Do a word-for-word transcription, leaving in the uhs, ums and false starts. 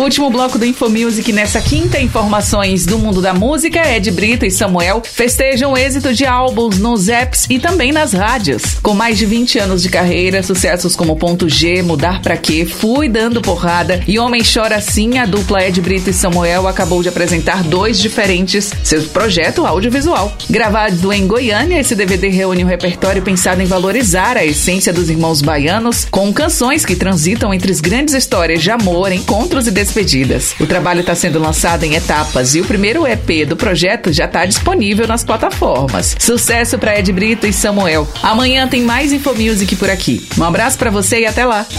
Último bloco do Infomusic nessa quinta. Informações do mundo da música. Ed Brito e Samuel festejam o êxito de álbuns nos apps e também nas rádios. Com mais de vinte anos de carreira, sucessos como Ponto G, Mudar Pra Quê, Fui Dando Porrada e Homem Chora Assim, a dupla Ed Brito e Samuel acabou de apresentar dois diferentes seu projeto audiovisual. Gravado em Goiânia, esse D V D reúne um repertório pensado em valorizar a essência dos irmãos baianos, com canções que transitam entre as grandes histórias de amor, encontros e despedidas. O trabalho está sendo lançado em etapas e o primeiro E P do projeto já está disponível nas plataformas. Sucesso para Ed Brito e Samuel. Amanhã tem mais Infomusic por aqui. Um abraço para você e até lá.